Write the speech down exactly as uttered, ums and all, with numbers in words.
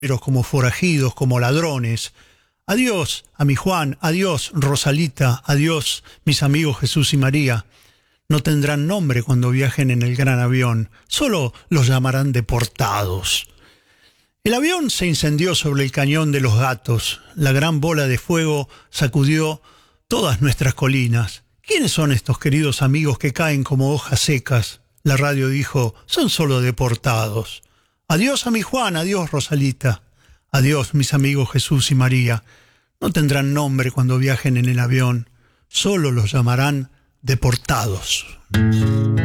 como forajidos, como ladrones. Adiós a mi Juan, adiós Rosalita, adiós mis amigos Jesús y María. No tendrán nombre cuando viajen en el gran avión, solo los llamarán deportados. El avión se incendió sobre el cañón de los Gatos. La gran bola de fuego sacudió todas nuestras colinas. ¿Quiénes son estos queridos amigos que caen como hojas secas? La radio dijo, son solo deportados. Adiós a mi Juan, adiós Rosalita. Adiós mis amigos Jesús y María. No tendrán nombre cuando viajen en el avión, solo los llamarán deportados.